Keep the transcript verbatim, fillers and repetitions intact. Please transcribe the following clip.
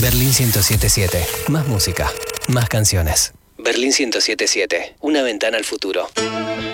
Berlín ciento siete siete. Más música, más canciones. Berlín ciento siete siete. Una ventana al futuro.